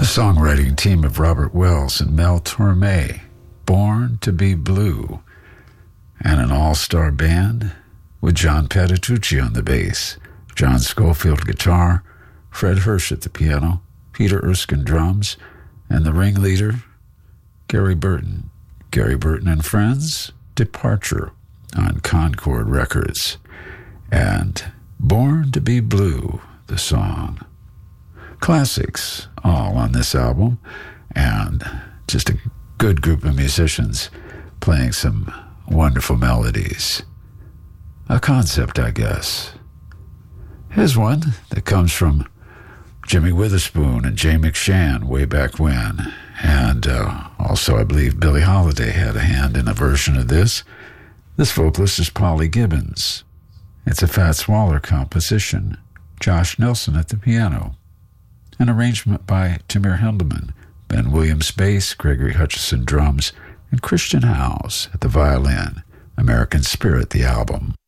The songwriting team of Robert Wells and Mel Torme, Born to be Blue, and an all-star band with John Patitucci on the bass, John Schofield guitar, Fred Hirsch at the piano, Peter Erskine drums, and the ringleader, Gary Burton. Gary Burton and Friends, Departure on Concord Records, and Born to be Blue, the song. Classics all on this album, and just a good group of musicians playing some wonderful melodies. A concept, I guess. Here's one that comes from Jimmy Witherspoon and Jay McShann way back when. And also, I believe Billie Holiday had a hand in a version of this. This vocalist is Polly Gibbons. It's a Fats Waller composition. Josh Nelson at the piano. An arrangement by Tamir Hendelman, Ben Williams bass, Gregory Hutchison drums, and Christian Howes at the violin. American Spirit, the album.